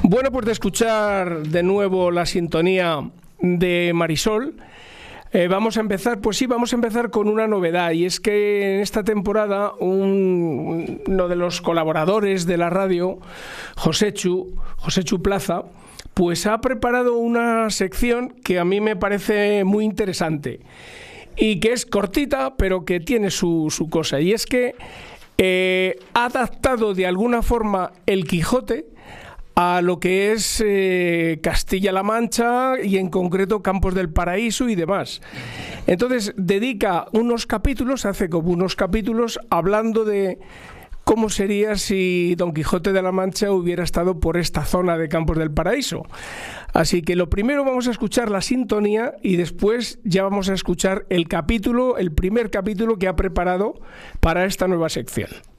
Bueno, pues de escuchar de nuevo la sintonía de Marisol, vamos a empezar con una novedad, y es que en esta temporada uno de los colaboradores de la radio, Joséchu Plaza, pues ha preparado una sección que a mí me parece muy interesante y que es cortita, pero que tiene su cosa, y es que ha adaptado de alguna forma el Quijote a lo que es Castilla-La Mancha y en concreto Campos del Paraíso y demás. Entonces hace como unos capítulos hablando de cómo sería si Don Quijote de la Mancha hubiera estado por esta zona de Campos del Paraíso. Así que lo primero vamos a escuchar la sintonía y después ya vamos a escuchar el primer capítulo que ha preparado para esta nueva sección.